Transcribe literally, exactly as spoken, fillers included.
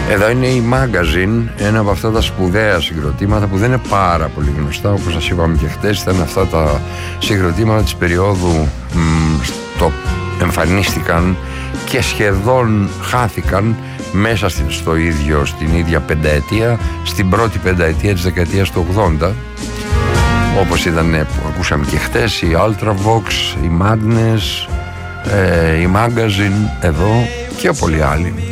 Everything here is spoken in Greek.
Εδώ είναι η Magazine, ένα από αυτά τα σπουδαία συγκροτήματα που δεν είναι πάρα πολύ γνωστά, όπως σας είπαμε και χτες. Ήταν αυτά τα συγκροτήματα της περίοδου μ, στο εμφανίστηκαν και σχεδόν χάθηκαν μέσα στην, στο ίδιο, στην ίδια πενταετία, στην πρώτη πενταετία της δεκαετίας του ογδόντα, όπως ήταν που ακούσαμε και χτες, η Ultravox, η Madness, ε, η Magazine εδώ και πολλοί άλλοι.